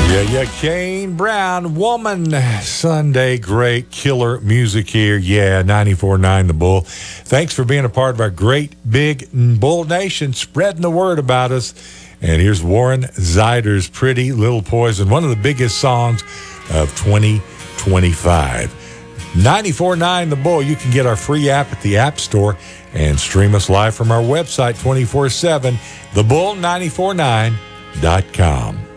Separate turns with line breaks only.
Yeah, Kane Brown, Woman Sunday, great killer music here. Yeah, 94.9 The Bull. Thanks for being a part of our great big Bull Nation, spreading the word about us. And here's Warren Zyder's Pretty Little Poison, one of the biggest songs of 2025. 94.9 The Bull. You can get our free app at the App Store and stream us live from our website 24/7, thebull949.com.